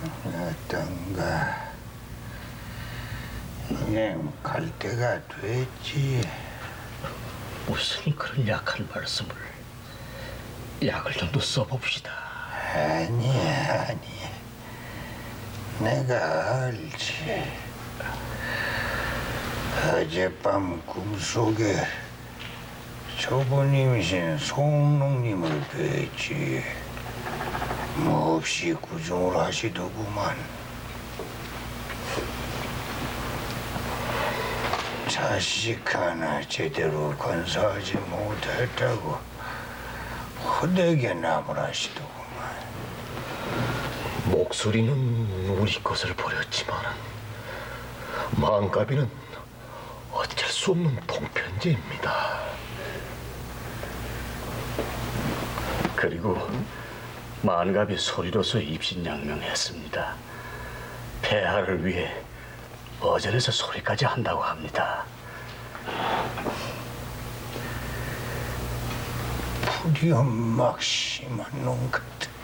어떤가. 그냥 갈 때가 됐지. 무슨 그런 약한 말씀을. 약을 좀 더 써봅시다. 아니야. 내가 알지. 어젯밤 꿈속에 좁은 임신 송농님을 뵀지. 몹시 구중을 하시더구만. 자식 하나 제대로 건사하지 못했다고 호되게 나무라시더구만. 목소리는 우리 것을 버렸지만 마음가비는 어쩔 수 없는 동편제입니다. 그리고 만갑이 소리로서 입신양명했습니다. 폐하를 위해 어전에서 소리까지 한다고 합니다. 불이 막심한 놈 같아.